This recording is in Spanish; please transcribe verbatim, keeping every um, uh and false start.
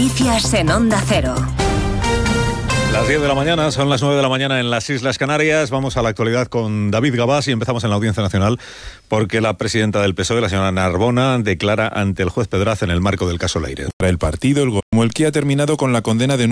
Noticias en Onda Cero. Las diez de la mañana, son las nueve de la mañana en las Islas Canarias. Vamos a la actualidad con David Gabás y empezamos en la Audiencia Nacional porque la presidenta del P S O E, la señora Narbona, declara ante el juez Pedraza en el marco del caso Leire. El partido, el como el que ha terminado con la condena de